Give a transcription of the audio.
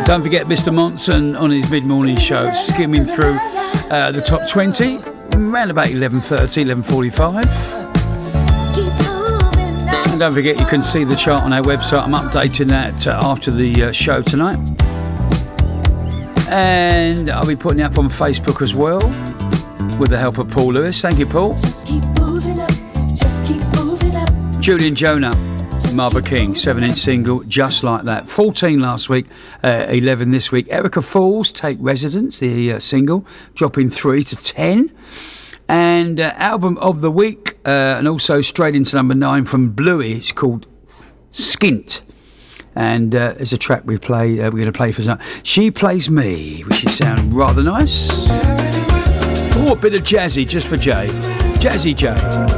Don't forget Mr. Monson on his mid-morning show, skimming through the top 20, around about 11:30, 11:45. And don't forget you can see the chart on our website. I'm updating that after the show tonight. And I'll be putting it up on Facebook as well, with the help of Paul Lewis. Thank you, Paul. Just keep moving up, just keep moving up. Julian Jonah, Marva King, 7-inch single, Just Like That. 14 last week, 11 this week. Erica Falls, Take Residence, the single, dropping 3 to 10. And album of the week, and also straight into number 9 from Bluey. It's called Skint. And there's a track we're going to play for tonight. She Plays Me, which should sound rather nice. Oh, a bit of jazzy just for Jay. Jazzy Jay.